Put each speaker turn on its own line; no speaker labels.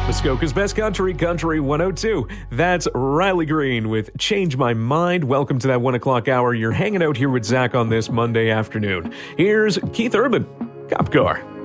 Muskoka's Best Country, Country 102. That's Riley Green with Change My Mind. Welcome to that 1 o'clock hour. You're hanging out here with Zach on this Monday afternoon. Here's Keith Urban, Cop Car.